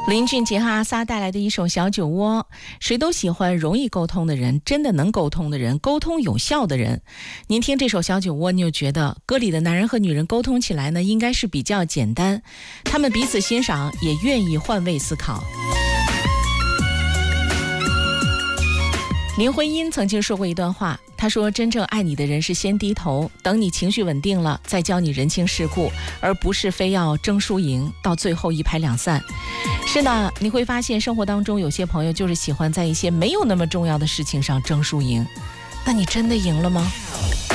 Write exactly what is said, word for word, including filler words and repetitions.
林俊杰和阿撒带来的一首《小酒窝》，谁都喜欢容易沟通的人，真的能沟通的人，沟通有效的人。您听这首《小酒窝》，你就觉得歌里的男人和女人沟通起来呢，应该是比较简单，他们彼此欣赏，也愿意换位思考。林徽因曾经说过一段话，她说真正爱你的人是先低头，等你情绪稳定了再教你人情世故，而不是非要争输赢，到最后一拍两散。是的，你会发现生活当中有些朋友就是喜欢在一些没有那么重要的事情上争输赢，那你真的赢了吗？